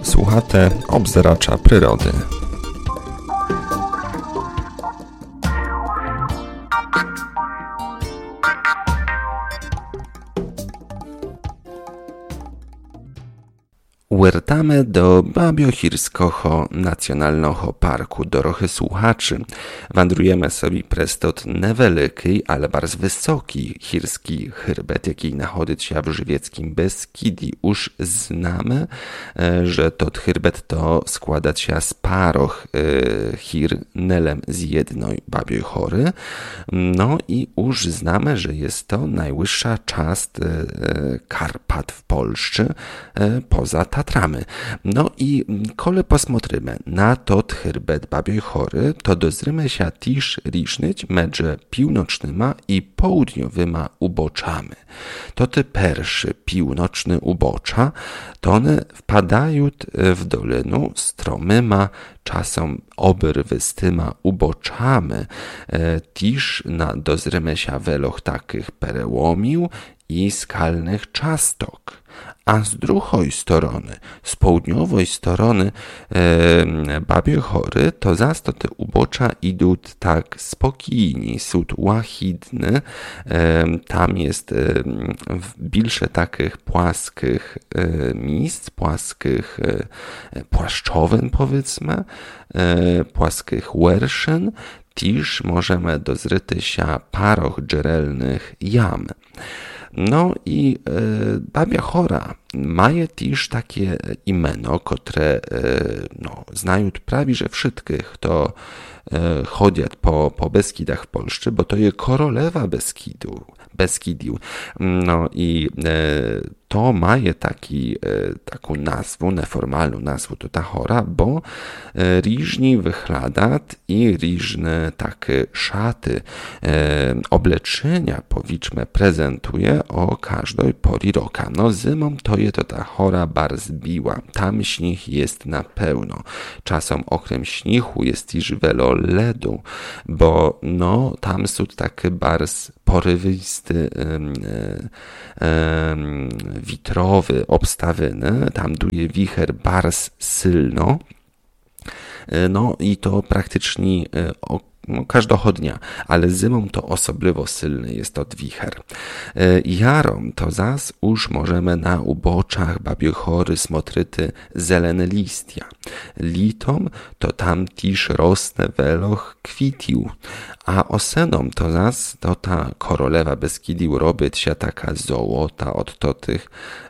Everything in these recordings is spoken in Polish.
Słuchate obzeracza przyrody. Wертamy do Babiochirskiego Nacjonalnego Parku. Dorochy słuchaczy, wędrujemy sobie przez tot neveliki, ale bardzo wysoki chirski chrbet, jaki znajduje się w żywieckim Beskidii. Już znamy, że tot chrbet to składa się z paroch chir nelem z jednej Babioj Hory. No i już znamy, że jest to najwyższa część Karpat w Polsce poza Tatramy. No i kole posmotrymy na tot chrbet Babioj Hory, to dozrymy się też risznyć między północnyma i południowyma uboczami. To te pierwsze północne ubocza, to one wpadają w dolinu stromyma, czasem obyrwystyma uboczami, też dozrymy się weloch takich perełomił i skalnych czastok. A z drugiej strony, z południowej strony Babioj Hory, to zasto te ubocza idą tak spokojnie, są łachidne, tam jest więcej takich płaskich miejsc, płaskich płaszczowin powiedzmy, płaskich łerszyn, też możemy dozryty się paroch dżerelnych jam. No i Babia Hora ma też takie imieno, które znają prawie że wszystkich, kto chodzą po Beskidach w Polsce, bo to jest Korolewa Beskidiu. No i to ma taką nazwę, neformalną nazwę to ta chora, bo różni wychladat i różne takie szaty, obleczenia powiedzmy prezentuje o każdej pori roka. No zimą to jest to ta chora bardzo biła, tam śnieg jest na pełno. Czasem okrem śniegu jest też wiele ledu, bo no tam są takie bardzo porywisty, witrowy obstawyny, tam duje wicher bardzo silno, no i to praktycznie każdego dnia, ale zimą to osobliwo silny jest to wicher. Jarą to zas już możemy na uboczach Babioj Hory smotryty zelene listia. Litom to tam też rosnę weloch kwitiu, a oseną to zas to ta Korolewa Beskidiu robić się taka złota od tych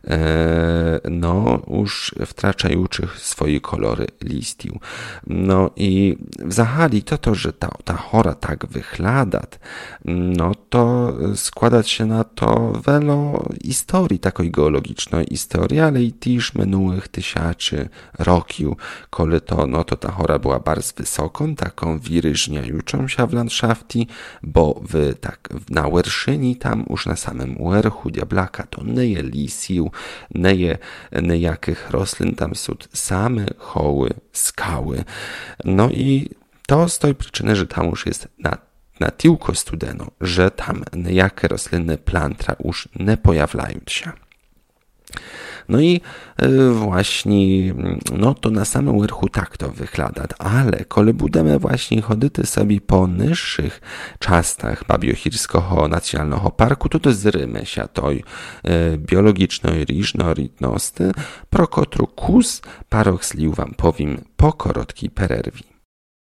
już wtraczających swoje kolory listiów. No i w zahali to, że ta chora tak wychladat, no to składać się na to wiele historii, takiej geologicznej historii, ale i też minionych tysięcy roków, kole to ta chora była bardzo wysoką, taką wyróżniającą się w landszafti, bo na werszyni tam już na samym werchu diablaka to nie je lisiu, nie jakich roślin, tam są same hoły, skały. No i to z tej przyczyny, że tam już jest na tyłko studeno, że tam niejakie rośliny plantra już nie pojawiają się. No i właśnie, no to na samym werchu tak to wygląda, ale kole budemy właśnie chodzić sobie po niższych częstach Babiochirskiego Nacjonalnego Parku, to dozrymy się tej biologicznej różnorodności, pro kotru kus paroch sliw wam powiem po krótkiej przerwie.